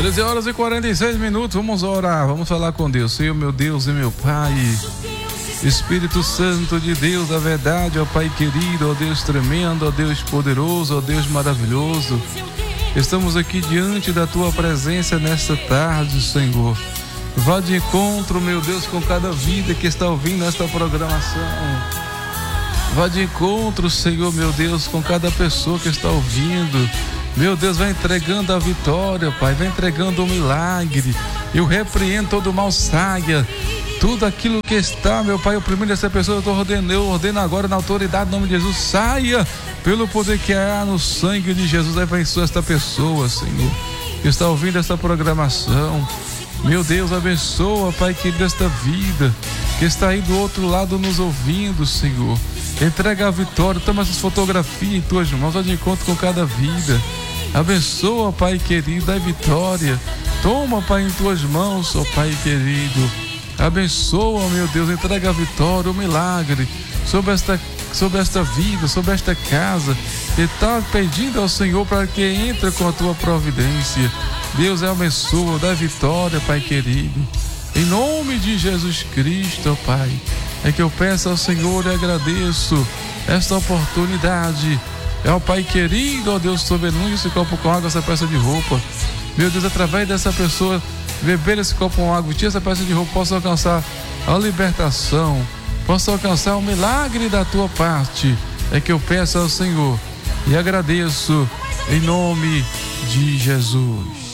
13h46. Vamos orar, vamos falar com Deus. Senhor, meu Deus e meu Pai, Espírito Santo de Deus da verdade, ó Pai querido, ó Deus tremendo, ó Deus poderoso, ó Deus maravilhoso, estamos aqui diante da Tua presença nesta tarde, Senhor. Vá de encontro, meu Deus, com cada vida que está ouvindo esta programação. Vá de encontro, Senhor, meu Deus, com cada pessoa que está ouvindo. Meu Deus, vai entregando a vitória, Pai, vai entregando o milagre. Eu repreendo todo o mal, saia. Tudo aquilo que está, meu Pai, oprimindo essa pessoa, eu ordeno agora na autoridade, no nome de Jesus, saia pelo poder que há no sangue de Jesus. Abençoa esta pessoa, Senhor, que está ouvindo esta programação. Meu Deus, abençoa, Pai querido, esta vida que está aí do outro lado nos ouvindo, Senhor. Entrega a vitória, toma essas fotografias em Tuas mãos, vai de encontro com cada vida. Abençoa, Pai querido, a vitória. Toma, Pai, em Tuas mãos, ó Pai querido. Abençoa, meu Deus, entrega a vitória, o milagre sobre esta vida, sobre esta casa. E está pedindo ao Senhor para que entre com a Tua providência. Deus, abençoa, dá vitória, Pai querido. Em nome de Jesus Cristo, ó Pai, é que eu peço ao Senhor e agradeço esta oportunidade. É o Pai querido, ó Deus soberano, esse copo com água, essa peça de roupa. Meu Deus, através dessa pessoa beber esse copo com água, tira essa peça de roupa, possa alcançar a libertação, possa alcançar o milagre da Tua parte. É que eu peço ao Senhor e agradeço em nome de Jesus.